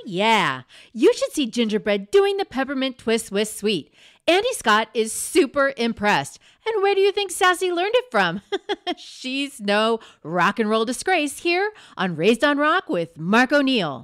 Yeah. You should see Gingerbread doing the peppermint twist with sweet. Andy Scott is super impressed. And where do you think Sassy learned it from? She's no rock and roll disgrace here on Raised on Rock with Mark O'Neill.